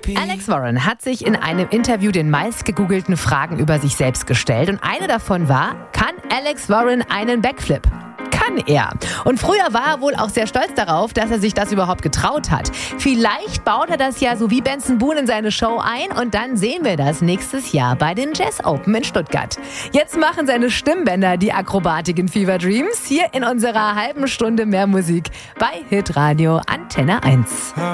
Alex Warren hat sich in einem Interview den meistgegoogelten Fragen über sich selbst gestellt. Und eine davon war, kann Alex Warren einen Backflip? Kann er. Und früher war er wohl auch sehr stolz darauf, dass er sich das überhaupt getraut hat. Vielleicht baut er das ja so wie Benson Boone in seine Show ein und dann sehen wir das nächstes Jahr bei den Jazz Open in Stuttgart. Jetzt machen seine Stimmbänder die Akrobatik in Fever Dreams. Hier in unserer halben Stunde mehr Musik bei Hitradio Antenne 1.